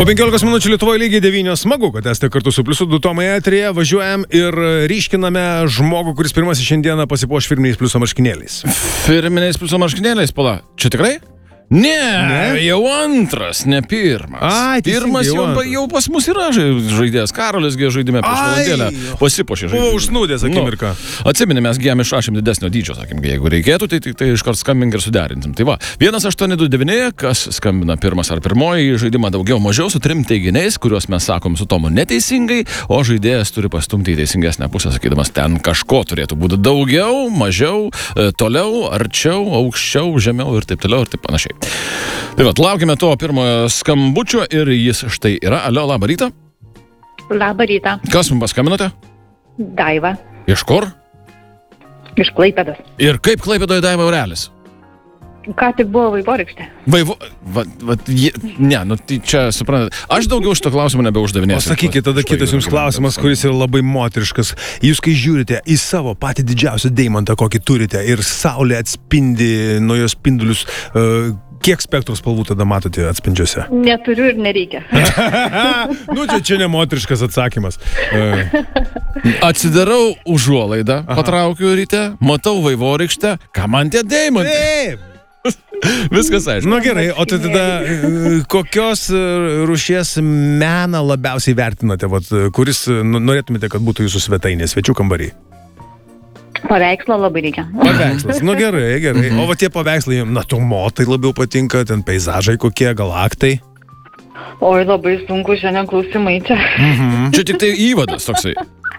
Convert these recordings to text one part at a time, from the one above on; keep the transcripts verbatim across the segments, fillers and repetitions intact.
Po penkiolikos minučių Lietuvoje lygiai devynios. Smagu, kad esate kartu su Pliusu du Tomai eteryje. Važiuojam ir ryškiname žmogų, kuris pirmasis šiandieną pasipuoš firminiais Pliuso marškinėliais. Firminiais Pliuso marškinėliais, pala. Čia tikrai? Ne, ne, jau antras, ne pirmas. Ai, pirmas jau, jau, jau pas mus yra žaidėjas. Karolisgi žaidime prieš valandėlę. Pasipuošė žaidėjas. Buvo užsnūdęs akimirką. Nu, atsimeni, mes gėjom išrašėm didesnio dydžio, sakim, jeigu reikėtų, tai, tai, tai iškart skambink ir suderinsim. Tai va, vienas aštuoni du devyni, kas skambina pirmas ar pirmoji, žaidimą daugiau mažiau su trim teiginiais, kuriuos mes sakom su Tomu neteisingai, o žaidėjas turi pastumti į teisingesnę pusę, sakydamas, ten kažko turėtų būti daugiau, mažiau, toliau, arčiau, aukščiau, žemiau ir taip toliau ir taip panašiai. Tai vat, laukime to pirmojo skambučio ir jis štai yra. Alio, labą rytą. Labą rytą. Kas mums paskambinote? Daiva. Iš kur? Iš Klaipėdos. Ir kaip Klaipėdoje Daiva Aurelis? Ką tik buvo Vaivorykštė. Vaivo... Va, va, je, ne, nu tai čia, suprantate, aš daugiau šito klausimą nebeuždavinėsiu. O sakykite, tada kitas jums klausimas, kuris yra labai moteriškas. Jūs, kai žiūrite į savo patį didžiausią deimantą, kokį turite, ir saulė atspindi nuo jos spindulius, uh, kiek spektro spalvų tada matote atspindžiuose? Neturiu ir nereikia. Nu, čia, čia ne moteriškas atsakymas. Uh. Atsidarau užuolaidą, Aha. patraukiu ryte, matau Vaivorykštę, ką man tie deimantai? Taip. Viskas aišku. Na gerai, o tai tada kokios rūšies meną labiausiai vertinate, vat, kuris norėtumėte, kad būtų jūsų svetainė, svečių kambarį? Paveikslo labai reikia. Paveikslas, nu gerai, gerai. O va tie paveikslai, natūrmotai labiau patinka, ten peizažai kokie, gal aktai? Oi, labai sunku šiandien klausimai čia. Mhm. Čia tik tai įvadas toksai.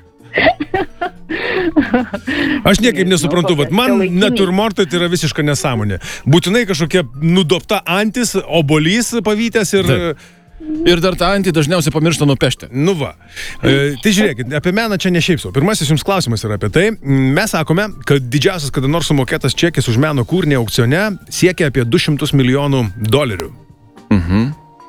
Aš niekaip nesuprantu, bet man natūrmortai tai yra visiška nesąmonė. Būtinai kažkokia nudopta antis, obolys pavytęs ir... Taip. Ir dar tą antį dažniausiai pamiršta nupešti. Nu va. E, tai žiūrėkit, apie meną čia ne šiaip sau. Pirmasis jums klausimas yra apie tai. Mes sakome, kad didžiausias kada nors sumokėtas čekis už meno kūrinį aukcione siekia apie du šimtus milijonų dolerių. Mhm.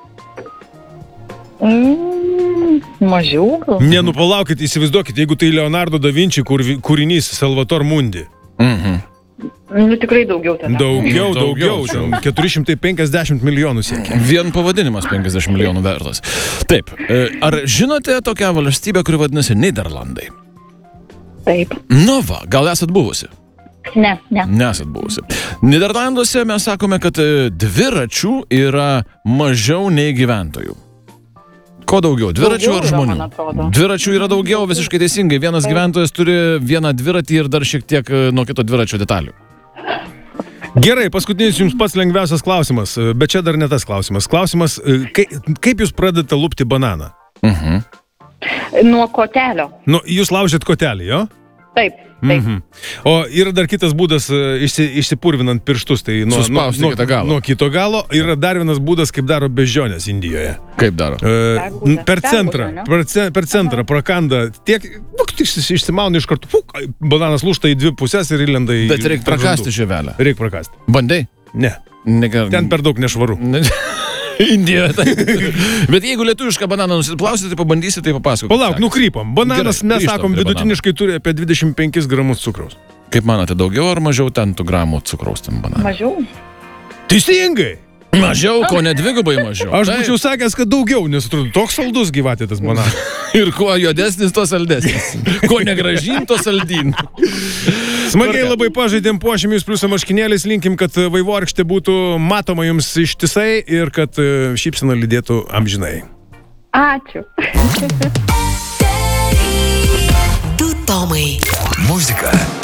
Mm, mažiau gal? Nenupalaukit, įsivaizduokit, jeigu tai Leonardo da Vinci kur, kūrinys Salvator Mundi. Mhm. Nu, tikrai daugiau tada. Daugiau, daugiau. daugiau. keturi šimtai penkiasdešimt milijonų siekia. Vien pavadinimas penkiasdešimt milijonų vertas. Taip. Ar žinote tokią valstybę, kuri vadinasi Niderlandai? Taip. Nu va, gal esat buvusi? Ne, ne. Nesat buvusi. Niderlanduose mes sakome, kad dviračių yra mažiau nei gyventojų. Ko daugiau? Dviračių daugiau ar žmonių? Yra, dviračių yra daugiau, visiškai teisingai. Vienas Taip. gyventojas turi vieną dviratį ir dar šiek tiek nuo kito dviračio detalių. Gerai, paskutinis jums pats lengviausias klausimas, bet čia dar ne tas klausimas. Klausimas, kaip, kaip jūs pradedate lupti bananą? Mhm. Nuo kotelio. Nu, jūs laužėt kotelį, jo? Taip, taip. Mhm. O yra dar kitas būdas išsi, išsipurvinant pirštus, tai nuo, nuo, Suspausti nuo, kitą galą. nuo kito galo. Yra dar vienas būdas, kaip daro beždžionės Indijoje. Kaip daro? E, per centrą, per, ce, per centrą prakanda tiek, fuk, išsimauna iš karto, fuk, bananas lūžta į dvi pusės ir įlenda į... Bet reikia prakasti žievelę. Reikia prakasti. Bandai? Ne. Negar... Ten per daug nešvaru. Ne... Indijoje. Tai. Bet jeigu lietuvišką bananą nusiplausite, tai pabandysi, tai papasakok. Palauk, nukrypom. Bananas, Gerai, mes sakom, vidutiniškai banano. Turi apie dvidešimt penkis gramus cukraus. Kaip manote, daugiau ar mažiau ten tų gramų cukraus tam bananų? Mažiau. Teisingai! Mažiau, ko ne dvigubai mažiau. Aš Taip. būčiau sakęs, kad daugiau, nes atrodo, toks saldus gyvatė tas bananas. Ir kuo juodesnis, to saldesnis. Kuo negražin, to saldin. Smagiai labai pažaidėm, puošėm jūs Pliuso marškinėliais, linkim, kad Vaivorykštė būtų matoma jums ištisai ir kad šypsena lydėtų amžinai. Ačiū. Du Tomai. Muzika